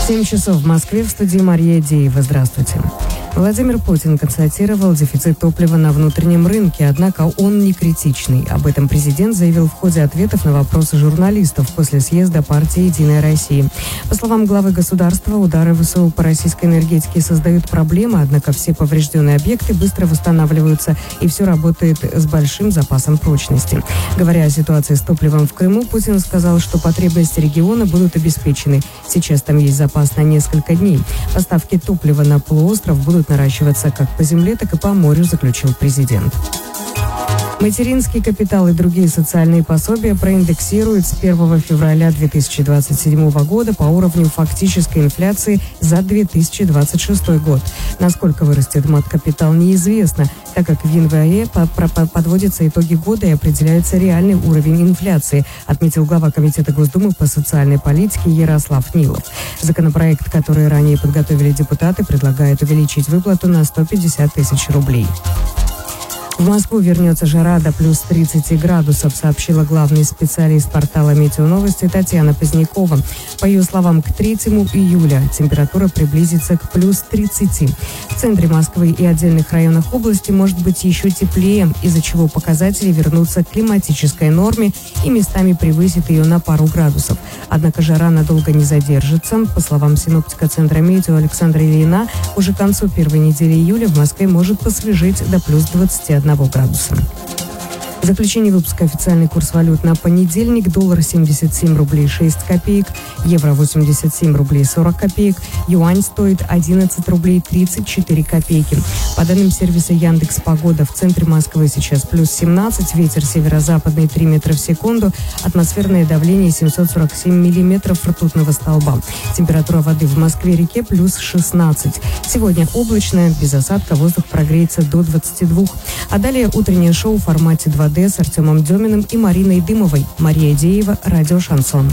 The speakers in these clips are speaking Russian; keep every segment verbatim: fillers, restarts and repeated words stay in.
семь часов в Москве, в студии Мария Деева. Здравствуйте. Владимир Путин констатировал дефицит топлива на внутреннем рынке, однако он не критичный. Об этом президент заявил в ходе ответов на вопросы журналистов после съезда партии «Единая Россия». По словам главы государства, удары ВСУ по российской энергетике создают проблемы, однако все поврежденные объекты быстро восстанавливаются и все работает с большим запасом прочности. Говоря о ситуации с топливом в Крыму, Путин сказал, что потребности региона будут обеспечены. Сейчас там есть запас на несколько дней. Поставки топлива на полуостров будут наращиваться как по земле, так и по морю, заключил президент. Материнский капитал и другие социальные пособия проиндексируют с первого февраля две тысячи двадцать седьмого года по уровню фактической инфляции за две тысячи двадцать шестой год. Насколько вырастет мат-капитал, неизвестно, так как в январе подводятся итоги года и определяется реальный уровень инфляции, отметил глава Комитета Госдумы по социальной политике Ярослав Нилов. Законопроект, который ранее подготовили депутаты, предлагает увеличить выплату на сто пятьдесят тысяч рублей. В Москву вернется жара до плюс тридцати градусов, сообщила главный специалист портала «Метеоновости» Татьяна Позднякова. По ее словам, к третьему июля температура приблизится к плюс тридцати. В центре Москвы и отдельных районах области может быть еще теплее, из-за чего показатели вернутся к климатической норме и местами превысит ее на пару градусов. Однако жара надолго не задержится. По словам синоптика Центра метео Александра Ильина, уже к концу первой недели июля в Москве может посвежить до плюс двадцати одного градуса. В заключение выпуска официальный курс валют на понедельник: доллар семьдесят семь рублей шесть копеек, евро восемьдесят семь рублей сорок копеек, юань стоит одиннадцать рублей тридцать четыре копейки. По данным сервиса Яндекс Погода, в центре Москвы сейчас плюс семнадцать, ветер северо-западный три метра в секунду, атмосферное давление семьсот сорок семь миллиметров ртутного столба. Температура воды в Москве-реке плюс шестнадцать. Сегодня облачно, без осадка, воздух прогреется до двадцати двух. А далее утреннее шоу в формате два дэ с Артемом Деминым и Мариной Дымовой. Мария Деева, радио «Шансон».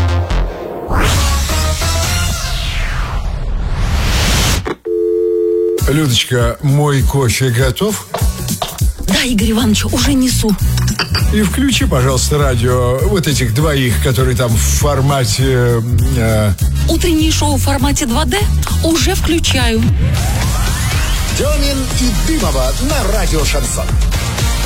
Людочка, мой кофе готов? Да, Игорь Иванович, уже несу. И включи, пожалуйста, радио вот этих двоих, которые там в формате... Э... Утреннее шоу в формате два дэ уже включаю. Демин и Дымова на радио «Шансон».